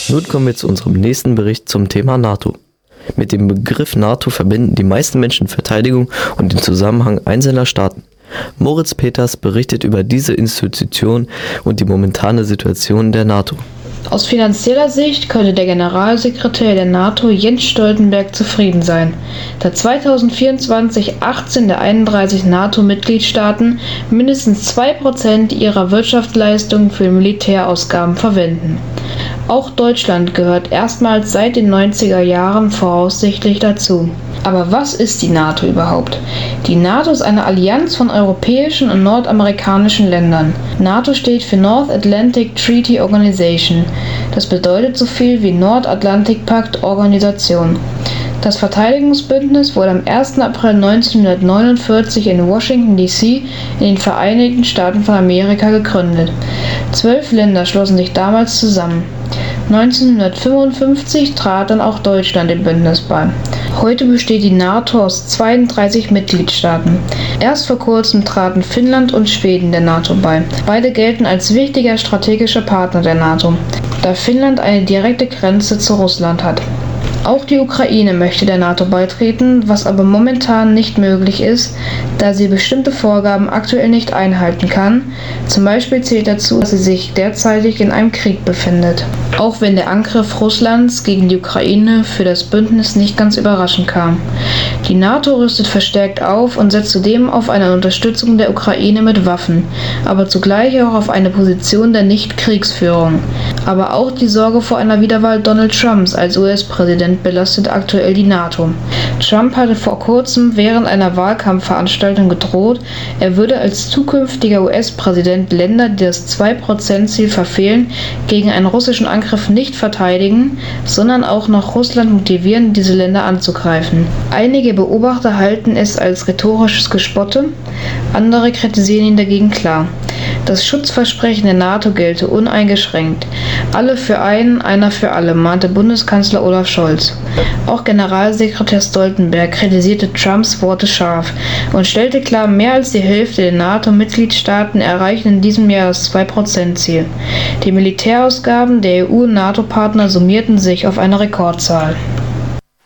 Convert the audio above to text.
Nun kommen wir zu unserem nächsten Bericht zum Thema NATO. Mit dem Begriff NATO verbinden die meisten Menschen Verteidigung und den Zusammenhang einzelner Staaten. Moritz Peters berichtet über diese Institution und die momentane Situation der NATO. Aus finanzieller Sicht könnte der Generalsekretär der NATO Jens Stoltenberg zufrieden sein, da 2024 18 der 31 NATO-Mitgliedstaaten mindestens 2% ihrer Wirtschaftsleistung für Militärausgaben verwenden. Auch Deutschland gehört erstmals seit den 90er Jahren voraussichtlich dazu. Aber was ist die NATO überhaupt? Die NATO ist eine Allianz von europäischen und nordamerikanischen Ländern. NATO steht für North Atlantic Treaty Organization. Das bedeutet so viel wie Nordatlantikpakt Organisation. Das Verteidigungsbündnis wurde am 1. April 1949 in Washington D.C. in den Vereinigten Staaten von Amerika gegründet. 12 Länder schlossen sich damals zusammen. 1955 trat dann auch Deutschland dem Bündnis bei. Heute besteht die NATO aus 32 Mitgliedstaaten. Erst vor kurzem traten Finnland und Schweden der NATO bei. Beide gelten als wichtiger strategischer Partner der NATO, da Finnland eine direkte Grenze zu Russland hat. Auch die Ukraine möchte der NATO beitreten, was aber momentan nicht möglich ist, da sie bestimmte Vorgaben aktuell nicht einhalten kann. Zum Beispiel zählt dazu, dass sie sich derzeitig in einem Krieg befindet. Auch wenn der Angriff Russlands gegen die Ukraine für das Bündnis nicht ganz überraschend kam. Die NATO rüstet verstärkt auf und setzt zudem auf eine Unterstützung der Ukraine mit Waffen, aber zugleich auch auf eine Position der Nicht-Kriegsführung. Aber auch die Sorge vor einer Wiederwahl Donald Trumps als US-Präsident belastet aktuell die NATO. Trump hatte vor kurzem während einer Wahlkampfveranstaltung gedroht, er würde als zukünftiger US-Präsident Länder, die das 2%-Ziel verfehlen, gegen einen russischen Angriff nicht verteidigen, sondern auch noch Russland motivieren, diese Länder anzugreifen. Einige Beobachter halten es als rhetorisches Gespotte, andere kritisieren ihn dagegen klar. Das Schutzversprechen der NATO gelte uneingeschränkt. Alle für einen, einer für alle, mahnte Bundeskanzler Olaf Scholz. Auch Generalsekretär Stoltenberg kritisierte Trumps Worte scharf und stellte klar, mehr als die Hälfte der NATO-Mitgliedstaaten erreichen in diesem Jahr das 2%-Ziel. Die Militärausgaben der EU- und NATO-Partner summierten sich auf eine Rekordzahl.